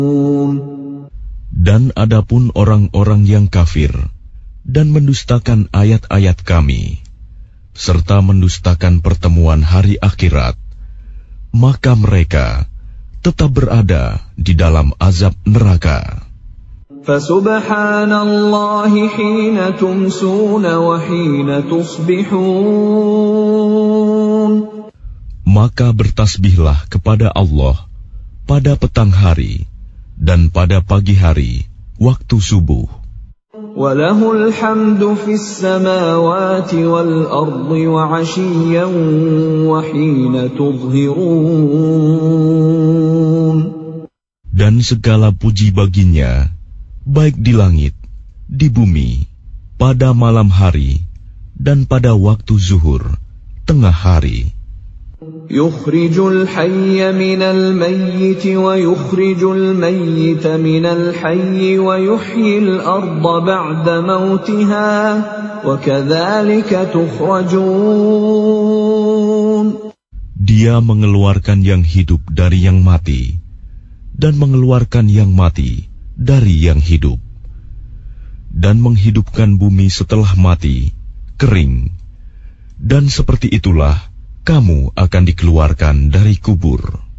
Dan adapun orang-orang yang kafir dan mendustakan ayat-ayat Kami, serta mendustakan pertemuan hari akhirat, maka mereka tetap berada di dalam azab neraka. Fasubhanallahi hina tumsuna wa hina tusbihun. Maka bertasbihlah kepada Allah pada petang hari dan pada pagi hari waktu subuh. Walahul hamdu fis samawati wal ardi wa 'ashiyyan wa hina tudhhirun. Dan segala puji baginya, baik di langit, di bumi, pada malam hari, dan pada waktu zuhur, tengah hari. Yukhrijul hayya minal mayyiti wa yukhrijul mayyita minal hayyi wa yuhyil arda ba'da mautiha wa kadzalika tukhrajun. Dia mengeluarkan yang hidup dari yang mati dan mengeluarkan yang mati dari yang hidup, dan menghidupkan bumi setelah mati, kering, dan seperti itulah kamu akan dikeluarkan dari kubur.